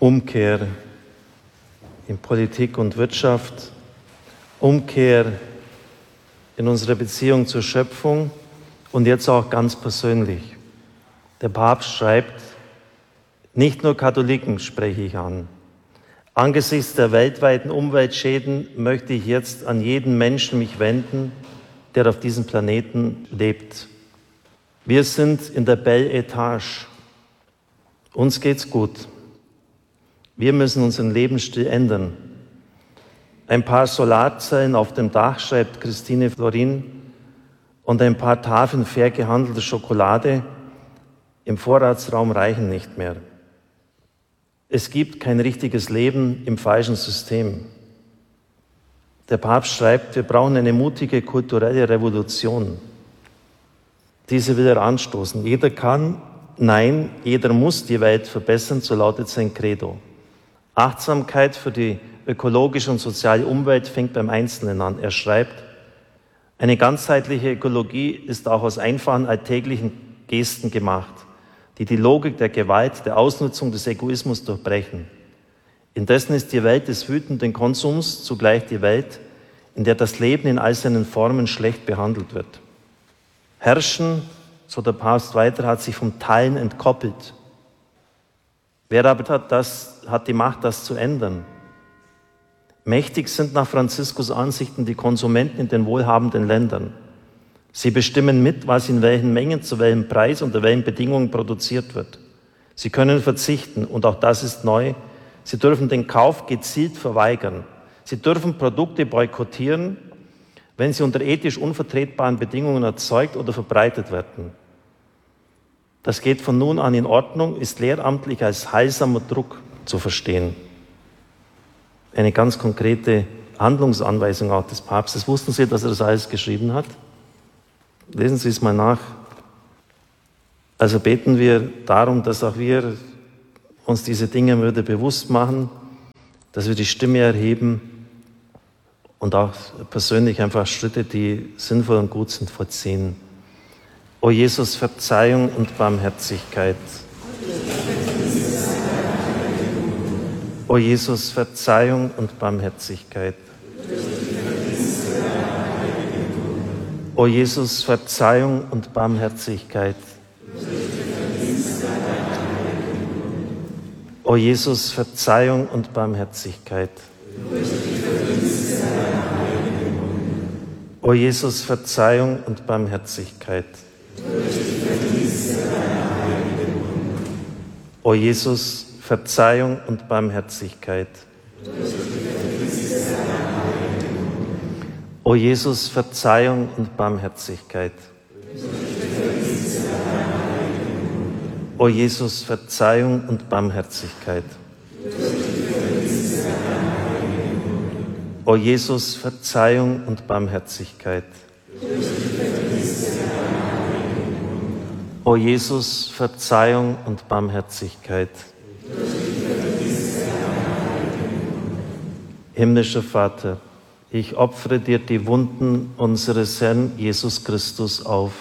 Umkehr in Politik und Wirtschaft, Umkehr in unserer Beziehung zur Schöpfung und jetzt auch ganz persönlich. Der Papst schreibt, nicht nur Katholiken spreche ich an. Angesichts der weltweiten Umweltschäden möchte ich jetzt an jeden Menschen mich wenden, der auf diesem Planeten lebt. Wir sind in der Belle Etage. Uns geht's gut. Wir müssen unseren Lebensstil ändern. Ein paar Solarzellen auf dem Dach, schreibt Christine Florin, und ein paar Tafeln fair gehandelter Schokolade im Vorratsraum reichen nicht mehr. Es gibt kein richtiges Leben im falschen System. Der Papst schreibt, wir brauchen eine mutige kulturelle Revolution. Diese will er anstoßen. Jeder kann, nein, jeder muss die Welt verbessern, so lautet sein Credo. Achtsamkeit für die ökologische und soziale Umwelt fängt beim Einzelnen an. Er schreibt, eine ganzheitliche Ökologie ist auch aus einfachen alltäglichen Gesten gemacht, die die Logik der Gewalt, der Ausnutzung des Egoismus durchbrechen. Indessen ist die Welt des wütenden Konsums zugleich die Welt, in der das Leben in all seinen Formen schlecht behandelt wird. Herrschen, so der Papst weiter, hat sich vom Teilen entkoppelt. Wer aber hat die Macht, das zu ändern? Mächtig sind nach Franziskus Ansichten die Konsumenten in den wohlhabenden Ländern. Sie bestimmen mit, was in welchen Mengen, zu welchem Preis, unter welchen Bedingungen produziert wird. Sie können verzichten, und auch das ist neu. Sie dürfen den Kauf gezielt verweigern. Sie dürfen Produkte boykottieren, wenn sie unter ethisch unvertretbaren Bedingungen erzeugt oder verbreitet werden. Das geht von nun an in Ordnung, ist lehramtlich als heilsamer Druck zu verstehen. Eine ganz konkrete Handlungsanweisung auch des Papstes. Wussten Sie, dass er das alles geschrieben hat? Lesen Sie es mal nach. Also beten wir darum, dass auch wir uns diese Dinge wieder bewusst machen, dass wir die Stimme erheben und auch persönlich einfach Schritte, die sinnvoll und gut sind, vollziehen. O Jesus, Verzeihung und Barmherzigkeit. O Jesus, Verzeihung und Barmherzigkeit. O Jesus, Verzeihung und Barmherzigkeit. O Jesus, Verzeihung und Barmherzigkeit. O Jesus, Verzeihung und Barmherzigkeit. O Jesus, Verzeihung und Barmherzigkeit. O Jesus, Verzeihung und Barmherzigkeit. O Jesus, Verzeihung und Barmherzigkeit. O Jesus, Verzeihung und Barmherzigkeit. O Jesus, Verzeihung und Barmherzigkeit. Himmlischer Vater, ich opfere dir die Wunden unseres Herrn Jesus Christus auf.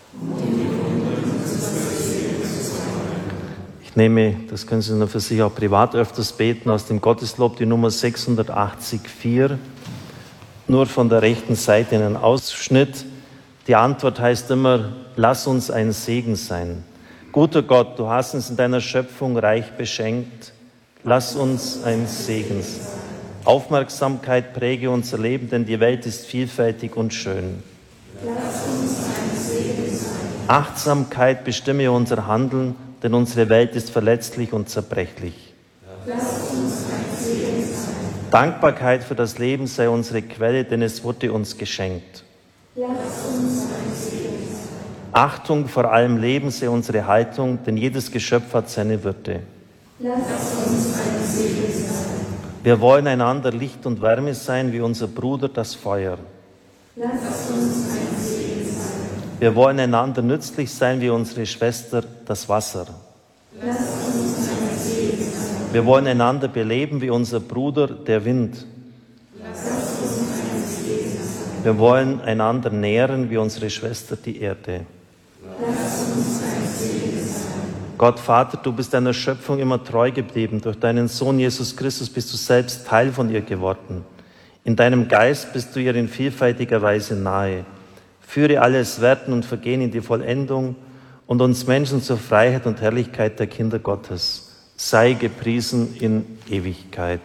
Ich nehme, das können Sie nur für sich auch privat öfters beten, aus dem Gotteslob die Nummer 684, nur von der rechten Seite einen Ausschnitt. Die Antwort heißt immer, lass uns ein Segen sein. Guter Gott, du hast uns in deiner Schöpfung reich beschenkt. Lass uns ein Segen sein. Aufmerksamkeit präge unser Leben, denn die Welt ist vielfältig und schön. Lass uns ein Segen sein. Achtsamkeit bestimme unser Handeln, denn unsere Welt ist verletzlich und zerbrechlich. Lass uns ein Segen sein. Dankbarkeit für das Leben sei unsere Quelle, denn es wurde uns geschenkt. Lass uns ein Segen sein. Achtung vor allem Leben sei unsere Haltung, denn jedes Geschöpf hat seine Würde. Lass uns ein Segen sein. Wir wollen einander Licht und Wärme sein, wie unser Bruder das Feuer. Lass uns ein Segen sein. Wir wollen einander nützlich sein, wie unsere Schwester das Wasser. Lass uns ein Segen sein. Wir wollen einander beleben, wie unser Bruder der Wind. Lass uns ein Segen sein. Wir wollen einander nähren, wie unsere Schwester die Erde. Lass uns ein Segen sein. Gott, Vater, du bist deiner Schöpfung immer treu geblieben. Durch deinen Sohn Jesus Christus bist du selbst Teil von ihr geworden. In deinem Geist bist du ihr in vielfältiger Weise nahe. Führe alles Werden und Vergehen in die Vollendung und uns Menschen zur Freiheit und Herrlichkeit der Kinder Gottes. Sei gepriesen in Ewigkeit.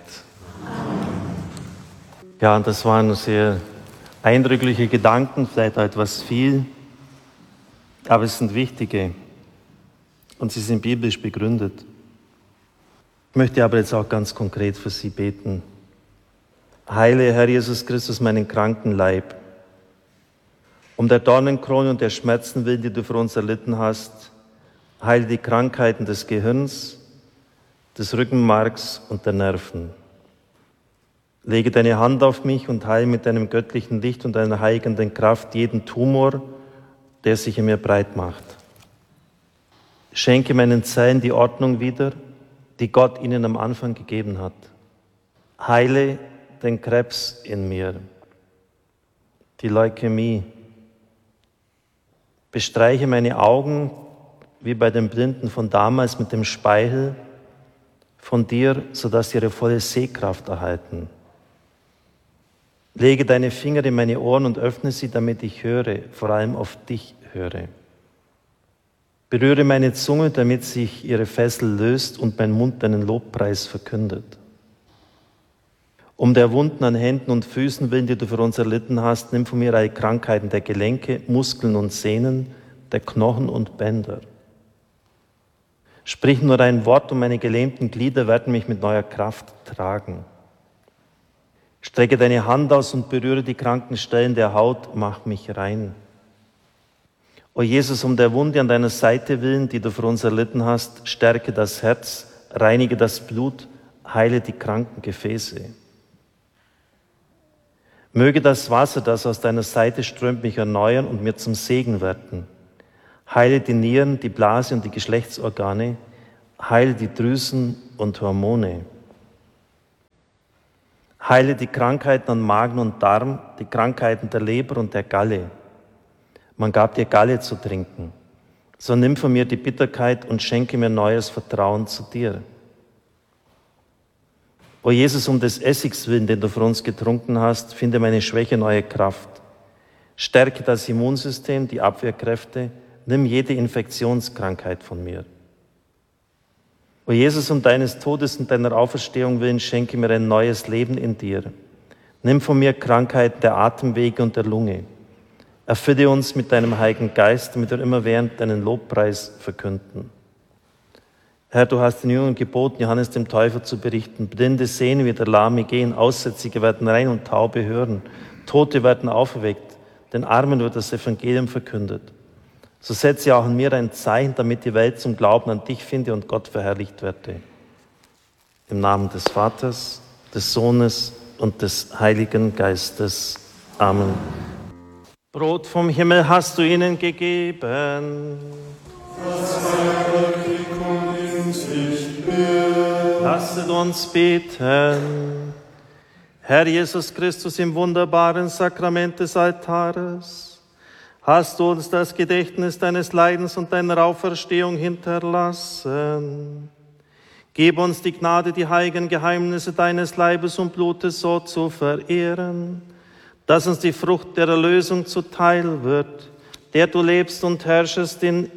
Ja, und das waren sehr eindrückliche Gedanken, vielleicht auch etwas viel, aber es sind wichtige und sie sind biblisch begründet. Ich möchte aber jetzt auch ganz konkret für Sie beten. Heile, Herr Jesus Christus, meinen kranken Leib. Um der Dornenkrone und der Schmerzen willen, die du für uns erlitten hast, heile die Krankheiten des Gehirns, des Rückenmarks und der Nerven. Lege deine Hand auf mich und heile mit deinem göttlichen Licht und deiner heilenden Kraft jeden Tumor, der sich in mir breit macht. Schenke meinen Zellen die Ordnung wieder, die Gott ihnen am Anfang gegeben hat. Heile den Krebs in mir, die Leukämie. Bestreiche meine Augen, wie bei den Blinden von damals, mit dem Speichel von dir, sodass sie ihre volle Sehkraft erhalten. Lege deine Finger in meine Ohren und öffne sie, damit ich höre, vor allem auf dich höre. Berühre meine Zunge, damit sich ihre Fessel löst und mein Mund deinen Lobpreis verkündet. Um der Wunden an Händen und Füßen willen, die du für uns erlitten hast, nimm von mir alle Krankheiten der Gelenke, Muskeln und Sehnen, der Knochen und Bänder. Sprich nur ein Wort und meine gelähmten Glieder werden mich mit neuer Kraft tragen. Strecke deine Hand aus und berühre die kranken Stellen der Haut, mach mich rein. O Jesus, um der Wunde an deiner Seite willen, die du für uns erlitten hast, stärke das Herz, reinige das Blut, heile die kranken Gefäße. Möge das Wasser, das aus deiner Seite strömt, mich erneuern und mir zum Segen werden. Heile die Nieren, die Blase und die Geschlechtsorgane, heile die Drüsen und Hormone. Heile die Krankheiten an Magen und Darm, die Krankheiten der Leber und der Galle. Man gab dir Galle zu trinken. So nimm von mir die Bitterkeit und schenke mir neues Vertrauen zu dir. O Jesus, um des Essigs willen, den du für uns getrunken hast, finde meine Schwäche neue Kraft. Stärke das Immunsystem, die Abwehrkräfte, nimm jede Infektionskrankheit von mir. O Jesus, um deines Todes und deiner Auferstehung willen, schenke mir ein neues Leben in dir. Nimm von mir Krankheiten der Atemwege und der Lunge. Erfülle uns mit deinem Heiligen Geist, damit wir immerwährend deinen Lobpreis verkünden. Herr, du hast den Jüngern geboten, Johannes dem Täufer zu berichten. Blinde sehen wieder, Lahme gehen, Aussätzige werden rein und Taube hören. Tote werden auferweckt, den Armen wird das Evangelium verkündet. So setze auch in mir ein Zeichen, damit die Welt zum Glauben an dich finde und Gott verherrlicht werde. Im Namen des Vaters, des Sohnes und des Heiligen Geistes. Amen. Brot vom Himmel hast du ihnen gegeben. Lasset uns beten. Herr Jesus Christus, im wunderbaren Sakrament des Altares hast du uns das Gedächtnis deines Leidens und deiner Auferstehung hinterlassen. Gib uns die Gnade, die heiligen Geheimnisse deines Leibes und Blutes so zu verehren, dass uns die Frucht der Erlösung zuteil wird, der du lebst und herrschest in